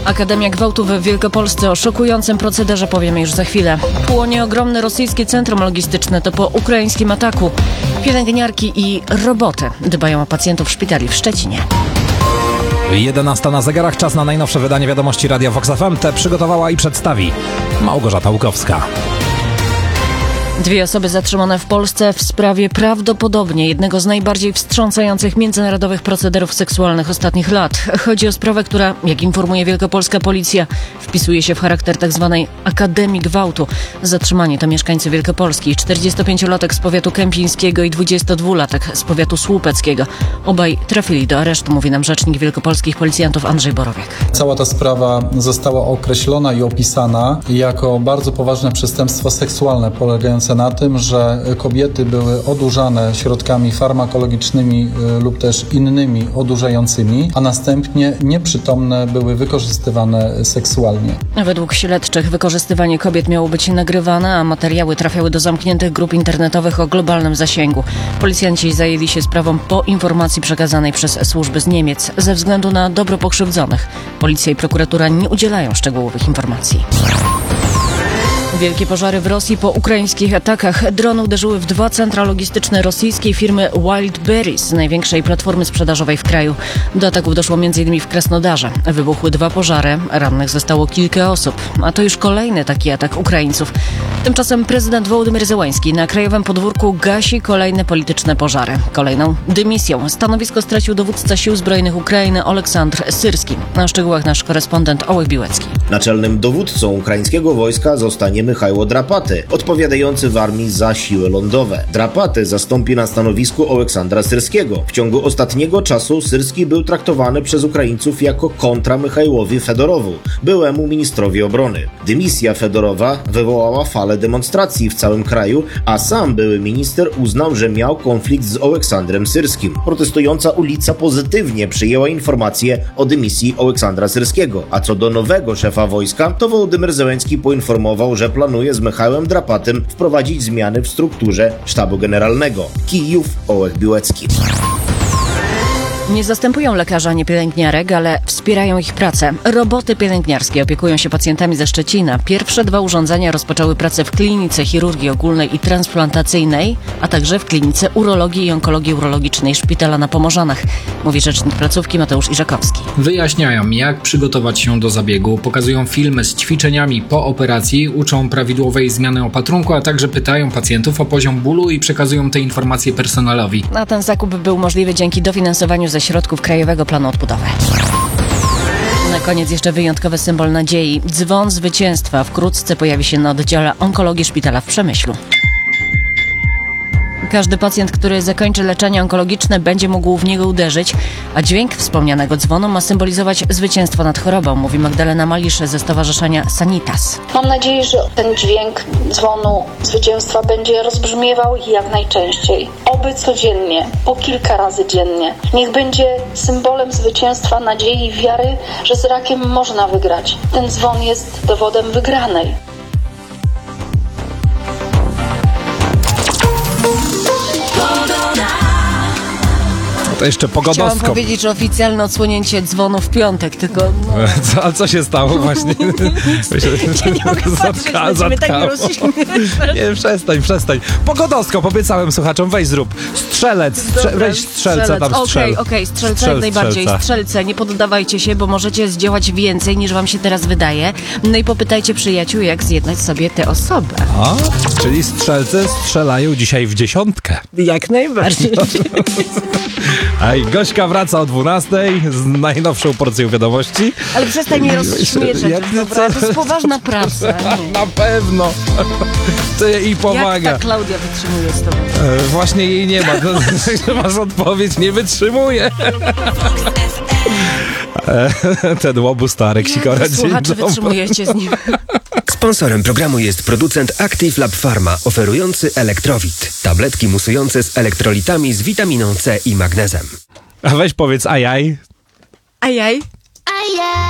Akademia Gwałtów w Wielkopolsce. O szokującym procederze powiemy już za chwilę. Płonie ogromne rosyjskie centrum logistyczne. To po ukraińskim ataku. Pielęgniarki i roboty dbają o pacjentów szpitali w Szczecinie. 11 na zegarach, czas na najnowsze wydanie wiadomości Radia Vox FM. Te przygotowała i przedstawi Małgorzata Łukowska. 2 osoby zatrzymane w Polsce w sprawie prawdopodobnie jednego z najbardziej wstrząsających międzynarodowych procederów seksualnych ostatnich lat. Chodzi o sprawę, która, jak informuje wielkopolska policja, wpisuje się w charakter tzw. Akademii Gwałtu. Zatrzymani to mieszkańcy Wielkopolski, 45-latek z powiatu kępińskiego i 22-latek z powiatu słupeckiego. Obaj trafili do aresztu, mówi nam rzecznik wielkopolskich policjantów Andrzej Borowiak. Cała ta sprawa została określona i opisana jako bardzo poważne przestępstwo seksualne polegające na tym, że kobiety były odurzane środkami farmakologicznymi lub też innymi odurzającymi, a następnie nieprzytomne były wykorzystywane seksualnie. Według śledczych wykorzystywanie kobiet miało być nagrywane, a materiały trafiały do zamkniętych grup internetowych o globalnym zasięgu. Policjanci zajęli się sprawą po informacji przekazanej przez służby z Niemiec. Ze względu na dobro pokrzywdzonych, policja i prokuratura nie udzielają szczegółowych informacji. Wielkie pożary w Rosji po ukraińskich atakach. Drony uderzyły w 2 centra logistyczne rosyjskiej firmy Wildberries, największej platformy sprzedażowej w kraju. Do ataków doszło m.in. w Krasnodarze. Wybuchły 2 pożary, rannych zostało kilka osób, a to już kolejny taki atak Ukraińców. Tymczasem prezydent Wołodymyr Zełański na krajowym podwórku gasi kolejne polityczne pożary. Kolejną dymisją stanowisko stracił dowódca Sił Zbrojnych Ukrainy Oleksandr Syrski. Na szczegółach nasz korespondent Ołek Biłecki. Naczelnym dowódcą ukraińskiego wojska zostanie Michajło Drapaty, odpowiadający w armii za siły lądowe. Drapaty zastąpi na stanowisku Oleksandra Syrskiego. W ciągu ostatniego czasu Syrski był traktowany przez Ukraińców jako kontra Michajłowi Fedorowu, byłemu ministrowi obrony. Dymisja Fedorowa wywołała falę demonstracji w całym kraju, a sam były minister uznał, że miał konflikt z Oleksandrem Syrskim. Protestująca ulica pozytywnie przyjęła informację o dymisji Oleksandra Syrskiego, a co do nowego szefa wojska, to Wołodymyr Zełański poinformował, że planuje z Michałem Drapatym wprowadzić zmiany w strukturze sztabu generalnego. Kijów, Ołek Biłecki. Nie zastępują lekarza ani pielęgniarek, ale wspierają ich pracę. Roboty pielęgniarskie opiekują się pacjentami ze Szczecina. Pierwsze 2 urządzenia rozpoczęły pracę w klinice chirurgii ogólnej i transplantacyjnej, a także w klinice urologii i onkologii urologicznej Szpitala na Pomorzanach, mówi rzecznik placówki Mateusz Iżakowski. Wyjaśniają, jak przygotować się do zabiegu, pokazują filmy z ćwiczeniami po operacji, uczą prawidłowej zmiany opatrunku, a także pytają pacjentów o poziom bólu i przekazują te informacje personelowi. A ten zakup był możliwy dzięki dofinansowaniu ze środków Krajowego Planu Odbudowy. Na koniec jeszcze wyjątkowy symbol nadziei. Dzwon zwycięstwa wkrótce pojawi się na oddziale onkologii szpitala w Przemyślu. Każdy pacjent, który zakończy leczenie onkologiczne, będzie mógł w niego uderzyć, a dźwięk wspomnianego dzwonu ma symbolizować zwycięstwo nad chorobą, mówi Magdalena Malisz ze Stowarzyszenia Sanitas. Mam nadzieję, że ten dźwięk dzwonu zwycięstwa będzie rozbrzmiewał jak najczęściej. Oby codziennie, po kilka razy dziennie. Niech będzie symbolem zwycięstwa, nadziei i wiary, że z rakiem można wygrać. Ten dzwon jest dowodem wygranej. To jeszcze pogodowsko. Chciałam powiedzieć, że oficjalne odsłonięcie dzwonu w piątek, tylko... No. A co się stało właśnie? Ja nie mogę patrzeć, będziemy tak Nie, przestań. Pogodowsko, obiecałem słuchaczom, weź zrób. Strzelec, weź strzelca tam strzel. Okej, strzelca jak najbardziej. Strzelce, nie poddawajcie się, bo możecie zdziałać więcej niż wam się teraz wydaje. No i popytajcie przyjaciół, jak zjednać sobie tę osobę. A, czyli strzelce strzelają dzisiaj w 10. Jak najbardziej. Ej, Gośka wraca o 12:00 z najnowszą porcją wiadomości. Ale przestań mnie rozśmieszać, dobra? To jest poważna praca. Na pewno. Ty i pomaga. Jak ta Klaudia wytrzymuje z tobą? Właśnie jej nie ma. Masz odpowiedź, nie wytrzymuje. Ten łobuz Starek Sikora. Słuchacze, wytrzymujecie z nim. Sponsorem programu jest producent Active Lab Pharma, oferujący Elektrowit. Tabletki musujące z elektrolitami z witaminą C i magnezem. A weź powiedz ajaj. Ajaj.